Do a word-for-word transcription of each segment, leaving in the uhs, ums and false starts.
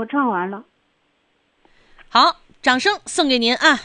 我唱完了。 好，掌声送给您啊！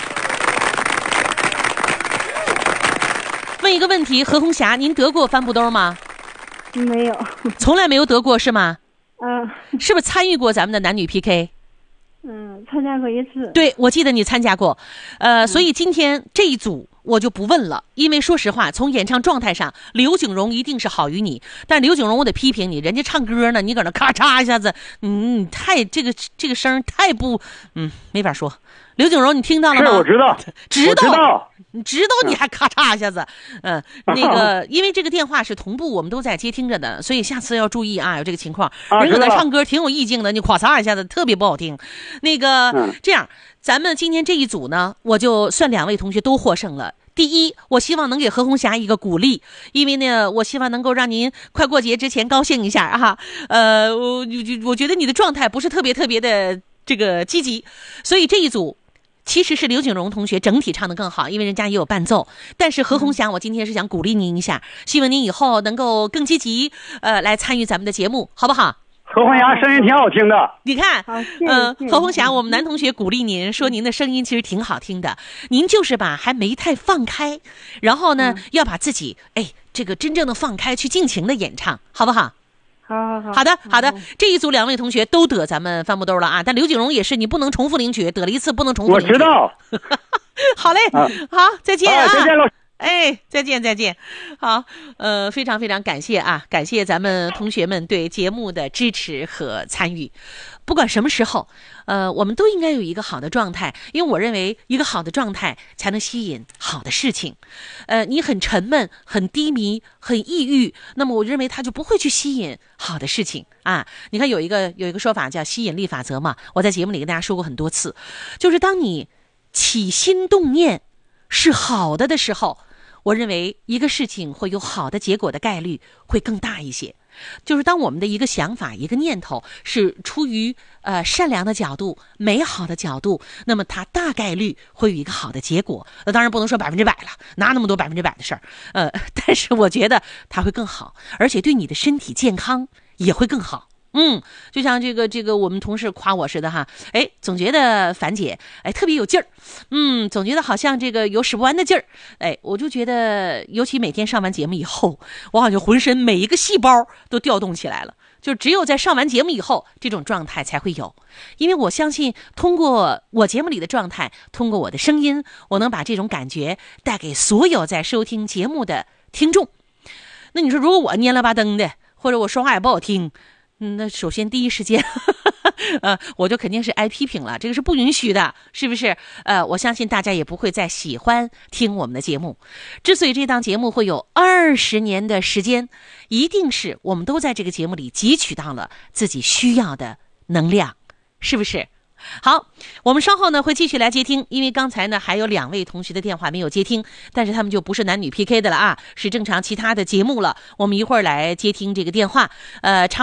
问一个问题，何红霞，您得过帆布兜吗？ 没有。 从来没有得过是吗？ 嗯。 是不是参与过咱们的男女 P K？ 嗯，参加过一次。 对，我记得你参加过。呃，嗯、所以今天这一组我就不问了，因为说实话，从演唱状态上，刘景荣一定是好于你。但刘景荣，我得批评你，人家唱歌呢，你搁那咔嚓一下子，嗯，你太这个这个声太不，嗯，没法说。刘景荣，你听到了吗？ 是，我知道， 知道， 我知道， 你知道，你还咔嚓一下子，嗯、呃，那个，因为这个电话是同步，我们都在接听着的，所以下次要注意啊，有这个情况。人搁那唱歌挺有意境的，你咔嚓一下子特别不好听。那个，嗯、这样，咱们今天这一组呢，我就算两位同学都获胜了。第一，我希望能给何红霞一个鼓励，因为呢，我希望能够让您快过节之前高兴一下啊。呃，我我觉得你的状态不是特别特别的这个积极，所以这一组。其实是刘景荣同学整体唱得更好，因为人家也有伴奏。但是何红霞，我今天是想鼓励您一下，希望您以后能够更积极，呃，来参与咱们的节目，好不好？ 何红霞声音挺好听的， 你看，嗯、呃，何红霞，我们男同学鼓励您说您的声音其实挺好听的，您就是吧还没太放开，然后呢、嗯、要把自己哎这个真正的放开去尽情的演唱，好不好？ 好好好， 好的好的，这一组两位同学都得咱们帆布兜了啊，但刘景荣也是，你不能重复领取，得了一次不能重复领取。 我知道。 好嘞，啊、好，再见啊！ 再见老师。 哎，再见再见。好，呃，非常非常感谢啊，感谢咱们同学们对节目的支持和参与。不管什么时候，呃，我们都应该有一个好的状态，因为我认为一个好的状态才能吸引好的事情。呃，你很沉闷、很低迷、很抑郁，那么我认为它就不会去吸引好的事情啊。你看有一个有一个说法叫吸引力法则嘛，我在节目里跟大家说过很多次，就是当你起心动念是好的的时候，我认为一个事情会有好的结果的概率会更大一些。就是当我们的一个想法一个念头是出于呃善良的角度美好的角度，那么它大概率会有一个好的结果。那当然不能说百分之百了，哪那么多百分之百的事儿，呃，但是我觉得它会更好，而且对你的身体健康也会更好。嗯，就像这个这个我们同事夸我似的哈，哎，总觉得樊姐哎特别有劲儿，嗯，总觉得好像这个有使不完的劲儿，哎，我就觉得，尤其每天上完节目以后，我好像浑身每一个细胞都调动起来了，就只有在上完节目以后，这种状态才会有，因为我相信通过我节目里的状态，通过我的声音，我能把这种感觉带给所有在收听节目的听众。那你说，如果我蔫了吧登的，或者我说话也不好听，嗯，那首先第一时间呃，我就肯定是挨批评了，这个是不允许的，是不是？呃，我相信大家也不会再喜欢听我们的节目。之所以这档节目会有二十年的时间，一定是我们都在这个节目里汲取到了自己需要的能量，是不是？好，我们稍后呢会继续来接听，因为刚才呢还有两位同学的电话没有接听，但是他们就不是男女 P K 的了啊，是正常其他的节目了。我们一会儿来接听这个电话，呃，差。